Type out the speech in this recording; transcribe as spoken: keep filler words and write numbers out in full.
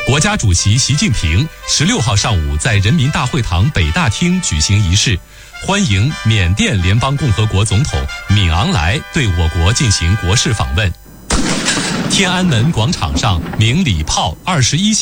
国家主席习近平十六号上午在人民大会堂北大厅举行仪式，欢迎缅甸联邦共和国总统敏昂莱对我国进行国事访问。天安门广场上鸣礼炮二十一